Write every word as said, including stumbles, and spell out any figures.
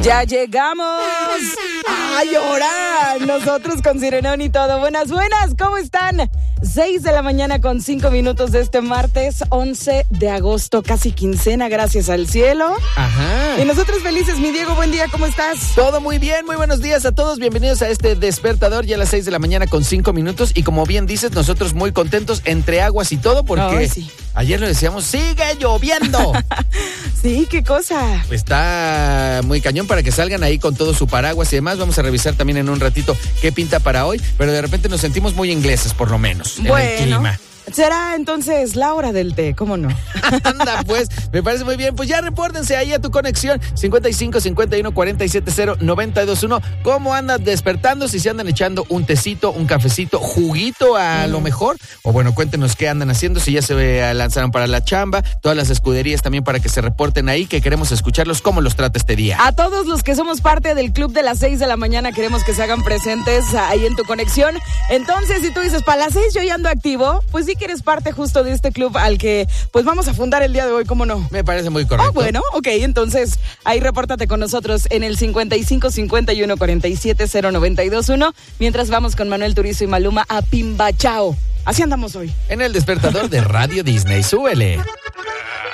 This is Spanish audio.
Ya llegamos a llorar, nosotros con Sirenón y todo. Buenas, buenas, ¿cómo están? seis de la mañana con cinco minutos de este martes once de agosto, casi quincena, gracias al cielo. Ajá. Y nosotros felices, mi Diego, buen día, ¿cómo estás? Todo muy bien, muy buenos días a todos, bienvenidos a este despertador ya a las seis de la mañana con cinco minutos y como bien dices, nosotros muy contentos entre aguas y todo porque Ay, sí. Ayer lo decíamos, sigue lloviendo. Sí, qué cosa. Está muy cañón para que salgan ahí con todo su paraguas y demás. Vamos a revisar también en un ratito qué pinta para hoy, pero de repente nos sentimos muy ingleses por lo menos en Bueno. el clima. Será entonces la hora del té, ¿cómo no? Anda, pues, me parece muy bien. Pues ya repórtense ahí a tu conexión cincuenta y cinco, cincuenta y uno, cuarenta y siete, cero, noventa y dos, uno. ¿Cómo andan despertando? Si se andan echando un tecito, un cafecito, juguito a mm. lo mejor. O bueno, cuéntenos qué andan haciendo, si ya se lanzaron para la chamba. Todas las escuderías también para que se reporten ahí, que queremos escucharlos cómo los trata este día. A todos los que somos parte del club de las seis de la mañana queremos que se hagan presentes ahí en tu conexión. Entonces, si tú dices, para las seis yo ya ando activo, pues sí que eres parte justo de este club al que pues vamos a fundar el día de hoy, ¿cómo no? Me parece muy correcto. Oh, bueno, ok, entonces ahí repórtate con nosotros en el cincuenta y cinco, cincuenta y uno, cuarenta y siete, cero, noventa y dos, uno, mientras vamos con Manuel Turizo y Maluma a Pimbachao. Así andamos hoy. En el despertador de Radio Disney, súbele.